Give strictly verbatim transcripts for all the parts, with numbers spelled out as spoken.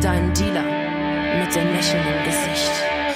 deinen Dealer mit dem Lächeln im Gesicht.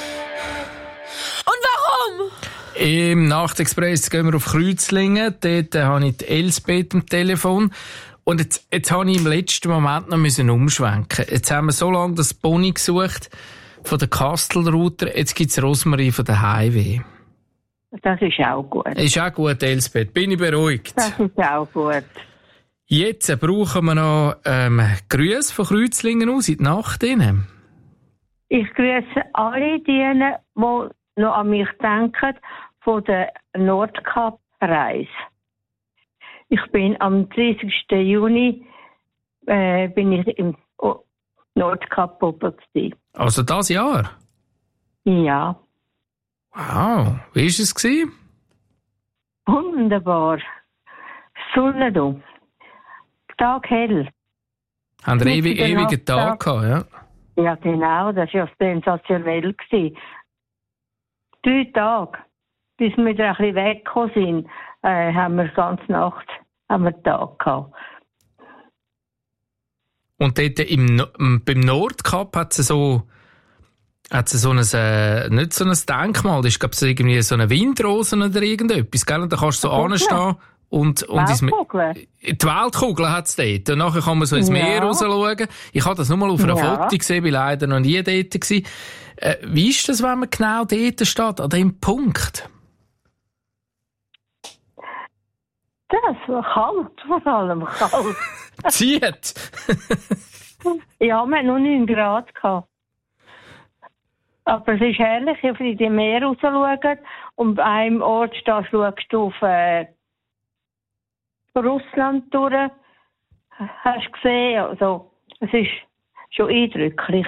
Und warum? Im Nachtexpress gehen wir auf Kreuzlingen. Dort äh, habe ich die Elsbeth am Telefon. Und jetzt, jetzt habe ich im letzten Moment noch müssen umschwenken. Jetzt haben wir so lange das Pony gesucht von der Kastelruther. Jetzt gibt es Rosmarie von der Highway. Das ist auch gut. Ist auch gut, Elsbeth. Bin ich beruhigt. Das ist auch gut. Jetzt brauchen wir noch ähm, Grüße von Kreuzlingen aus in die Nacht rein. Ich grüße alle diejenigen, die noch an mich denken, von der Nordkap-Reise. Ich bin am dreißigsten Juni äh, bin ich im Nordkap oben gewesen. Also das Jahr? Ja. Wow. Wie war es gewesen? Wunderbar. Sonne da. Tag hell. Haben wir ewig, ewigen Tag gehabt, ja? Ja, genau. Das war ja sensationell gewesen. Drei Tage, bis wir da ein bisschen weggekommen sind, äh, haben wir ganze Nacht haben wir Tag gehabt. Und dort im, beim Nordkap hat es so, hat es so ein, äh, nicht so ein Denkmal, das ist, glaube ich, irgendwie so eine Windrose oder irgendetwas, gell? Und da kannst du so anstehen und, und ins Meer. Die Weltkugel hat es dort. Und nachher kann man so ins Meer ja. raus schauen. Ich habe das nur mal auf einer ja. Foto gesehen, bin leider noch nie dort gewesen. Äh, wie ist das, wenn man genau dort steht, an dem Punkt? Das war kalt, vor allem kalt. Zieht? Ja, wir hatten noch neun Grad gehabt. Aber es ist herrlich, wenn du in die Meer raus schaust und an einem Ort stehst, schaust du auf äh, Russland durch. Hast du gesehen? Also, es ist schon eindrücklich.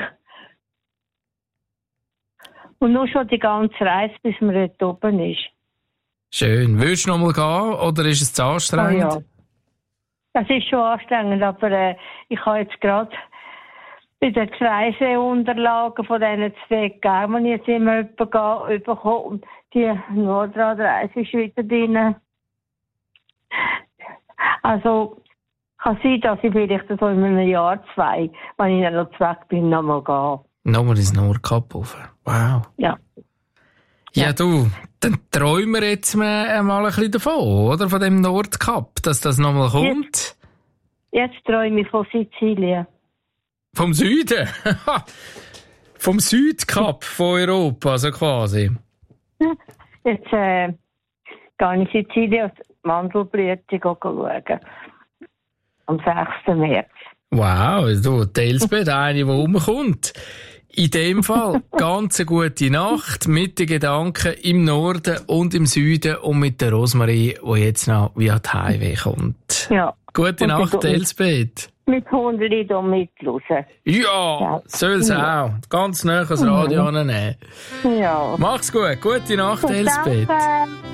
Und nur schon die ganze Reise, bis man dort oben ist. Schön. Willst du noch mal gehen oder ist es zu anstrengend? Oh ja. Es ist schon anstrengend, aber äh, ich habe jetzt gerade bei den Reiseunterlagen von diesen zwei gegeben, die ich jetzt immer bekommen und die Nordradreise ist wieder drin. Also kann sein, dass ich vielleicht so in einem Jahr, zwei, wenn ich dann noch weg bin, noch mal gehe. Nochmal ins Nordkap rauf. Wow. Ja. Ja, ja, du, dann träumen wir jetzt mal, mal ein bisschen davon, oder? Von dem Nordkap, dass das nochmal kommt. Jetzt, jetzt träume ich von Sizilien. Vom Süden? Vom Südkap von Europa, also quasi. Jetzt äh, gehe ich Sizilien Mandelblüte schauen. Am sechsten März. Wow, du, die Elsbeth, eine, die rumkommt. In dem Fall ganz eine gute Nacht mit den Gedanken im Norden und im Süden und mit der Rosmarie, die jetzt noch via die Highway kommt. Ja. Gute und Nacht, Elsbeth. Mit Hundeli da mitlosen. Ja, ja. Soll es ja. auch. Ganz nah ans Radio mhm. annehmen. Ja. Mach's gut. Gute Nacht, Elsbeth. Danke.